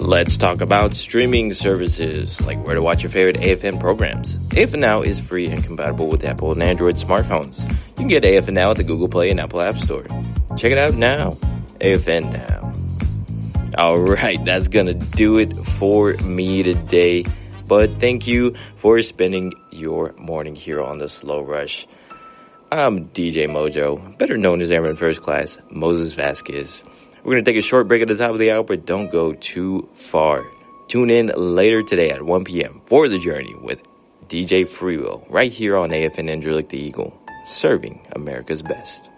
Let's talk about streaming services, like where to watch your favorite AFN programs. AFN Now is free and compatible with Apple and Android smartphones. You can get AFN Now at the Google Play and Apple App Store. Check it out now. AFN Now. Alright, that's gonna do it for me today. But thank you for spending your morning here on the Slow Rush. I'm DJ Mojo, better known as Airman First Class, Moses Vasquez. We're going to take a short break at the top of the hour, but don't go too far. Tune in later today at 1 p.m. for The Journey with DJ Freewill, right here on AFN Angelic the Eagle, serving America's best.